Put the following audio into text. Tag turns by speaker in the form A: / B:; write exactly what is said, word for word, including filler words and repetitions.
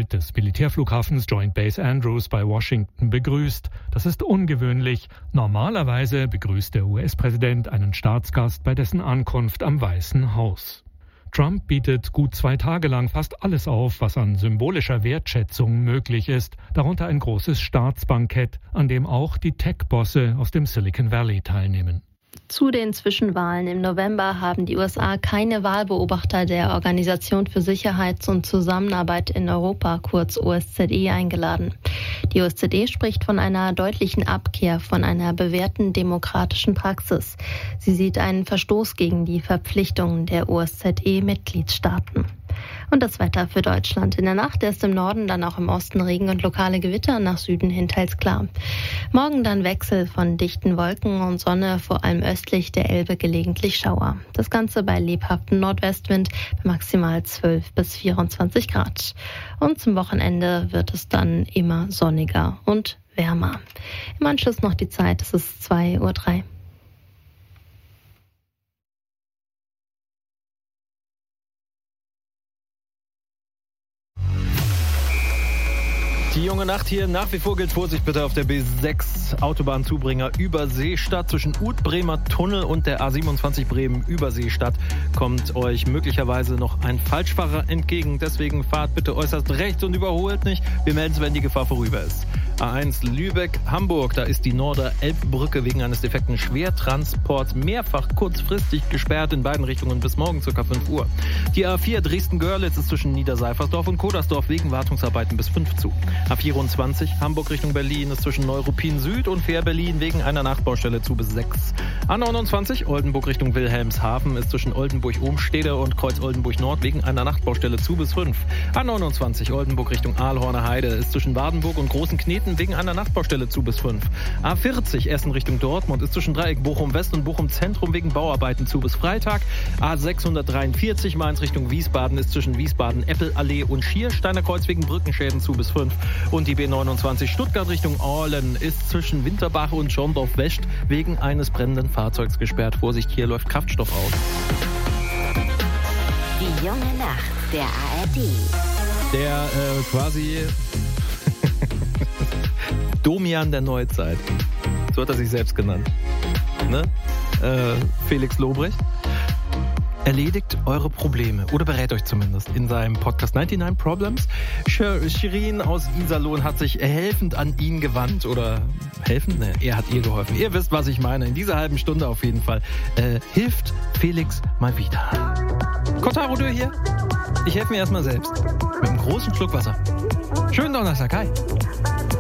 A: Sicherheit des Militärflughafens Joint Base Andrews bei Washington begrüßt. Das ist ungewöhnlich. Normalerweise begrüßt der U S-Präsident einen Staatsgast bei dessen Ankunft am Weißen Haus. Trump bietet gut zwei Tage lang fast alles auf, was an symbolischer Wertschätzung möglich ist, darunter ein großes Staatsbankett, an dem auch die Tech-Bosse aus dem Silicon Valley teilnehmen.
B: Zu den Zwischenwahlen im November haben die U S A keine Wahlbeobachter der Organisation für Sicherheits- und Zusammenarbeit in Europa, kurz O S Z E, eingeladen. Die O S Z E spricht von einer deutlichen Abkehr von einer bewährten demokratischen Praxis. Sie sieht einen Verstoß gegen die Verpflichtungen der O S Z E-Mitgliedstaaten. Und das Wetter für Deutschland. In der Nacht erst im Norden, dann auch im Osten Regen und lokale Gewitter, nach Süden hin teils klar. Morgen dann Wechsel von dichten Wolken und Sonne, vor allem östlich der Elbe gelegentlich Schauer. Das Ganze bei lebhaftem Nordwestwind bei maximal zwölf bis vierundzwanzig Grad. Und zum Wochenende wird es dann immer sonniger und wärmer. Im Anschluss noch die Zeit, es ist zwei Uhr drei.
C: Die junge Nacht hier, nach wie vor gilt Vorsicht bitte auf der B sechs Autobahnzubringer Überseestadt. Zwischen Ut-Bremer Tunnel und der A siebenundzwanzig Bremen Überseestadt kommt euch möglicherweise noch ein Falschfahrer entgegen. Deswegen fahrt bitte äußerst rechts und überholt nicht. Wir melden es, wenn die Gefahr vorüber ist. A eins Lübeck-Hamburg, da ist die Norder-Elbbrücke wegen eines defekten Schwertransports mehrfach kurzfristig gesperrt in beiden Richtungen bis morgen ca. fünf Uhr. Die A vier Dresden-Görlitz ist zwischen Niederseifersdorf und Kodersdorf wegen Wartungsarbeiten bis fünf zu. A vierundzwanzig Hamburg Richtung Berlin ist zwischen Neuruppin Süd und Fähr-Berlin wegen einer Nachbaustelle zu bis sechs. A neunundzwanzig Oldenburg Richtung Wilhelmshaven ist zwischen Oldenburg-Ohmstede und Kreuz-Oldenburg-Nord wegen einer Nachtbaustelle zu bis fünf. A neunundzwanzig Oldenburg Richtung Aalhorner Heide ist zwischen Wadenburg und Großen Kneten wegen einer Nachtbaustelle zu bis fünf. A vierzig Essen Richtung Dortmund ist zwischen Dreieck Bochum-West und Bochum-Zentrum wegen Bauarbeiten zu bis Freitag. A sechshundertdreiundvierzig Mainz Richtung Wiesbaden ist zwischen Wiesbaden-Eppelallee und Schiersteiner Kreuz wegen Brückenschäden zu bis fünf. Und die B neunundzwanzig Stuttgart Richtung Orlen ist zwischen Winterbach und Schorndorf-West wegen eines brennenden Fahrzeugs gesperrt. Vorsicht, hier läuft Kraftstoff aus.
D: Die junge Nacht der A R D.
C: Der äh, quasi Domian der Neuzeit. So hat er sich selbst genannt. Ne? Äh, Felix Lobrecht. Erledigt eure Probleme oder berät euch zumindest in seinem Podcast neunundneunzig Problems. Shirin aus Iserlohn hat sich helfend an ihn gewandt oder helfend? Ne, er hat ihr geholfen. Ihr wisst, was ich meine. In dieser halben Stunde auf jeden Fall äh, hilft Felix mal wieder. Kotaro Dö hier. Ich helfe mir erstmal selbst. Mit einem großen Schluck Wasser. Schönen Donnerstag. Hi.